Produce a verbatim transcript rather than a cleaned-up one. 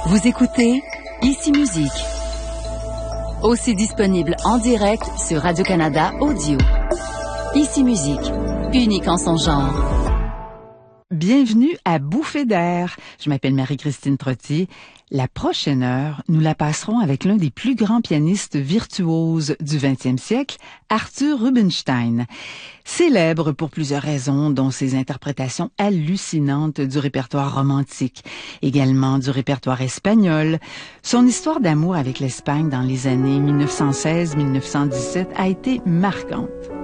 Vous écoutez Ici Musique. Aussi disponible en direct sur Radio-Canada Audio. Ici Musique, unique en son genre. Bienvenue à Bouffée d'air. Je m'appelle Marie-Christine Trottier. La prochaine heure, nous la passerons avec l'un des plus grands pianistes virtuoses du vingtième siècle, Arthur Rubinstein. Célèbre pour plusieurs raisons, dont ses interprétations hallucinantes du répertoire romantique, également du répertoire espagnol. Son histoire d'amour avec l'Espagne dans les années mille neuf cent seize à mille neuf cent dix-sept a été marquante.